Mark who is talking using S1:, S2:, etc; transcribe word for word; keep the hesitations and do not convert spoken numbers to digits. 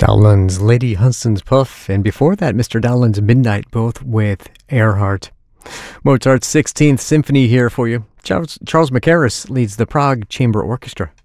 S1: Dowland's Lady Hunstan's Puff, and before that, Mister Dowland's Midnight, both with Earhart. Mozart's sixteenth Symphony here for you. Charles, Charles Mackerras leads the Prague Chamber Orchestra.